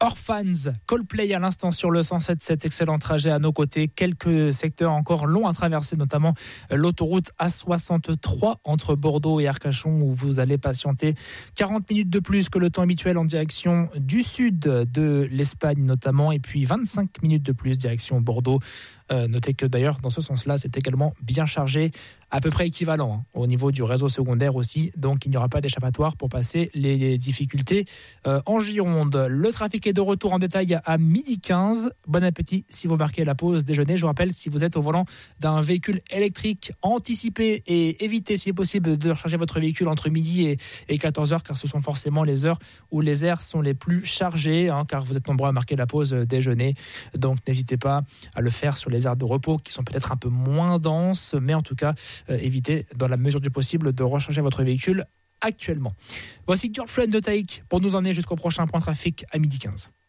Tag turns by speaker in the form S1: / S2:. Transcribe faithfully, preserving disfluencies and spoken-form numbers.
S1: Orphans, Coldplay à l'instant sur le cent sept, cet excellent trajet à nos côtés. Quelques secteurs encore longs à traverser, notamment l'autoroute A soixante-trois entre Bordeaux et Arcachon, où vous allez patienter quarante minutes de plus que le temps habituel en direction du sud de l'Espagne notamment, et puis vingt-cinq minutes de plus direction Bordeaux. Euh, notez que d'ailleurs, dans ce sens-là, c'est également bien chargé, à peu près équivalent hein, au niveau du réseau secondaire aussi. Donc, il n'y aura pas d'échappatoire pour passer les difficultés euh, en Gironde. Le trafic est de retour en détail à midi quinze. Bon appétit si vous marquez la pause déjeuner. Je vous rappelle, si vous êtes au volant d'un véhicule électrique, anticipez et évitez, si possible, de recharger votre véhicule entre midi et, et quatorze heures, car ce sont forcément les heures où les aires sont les plus chargées, hein, car vous êtes nombreux à marquer la pause déjeuner. Donc, n'hésitez pas à le faire sur les aires de repos qui sont peut-être un peu moins denses, mais en tout cas, euh, évitez dans la mesure du possible de recharger votre véhicule actuellement. Voici Girlfriend de Taïk pour nous emmener jusqu'au prochain point trafic à midi quinze.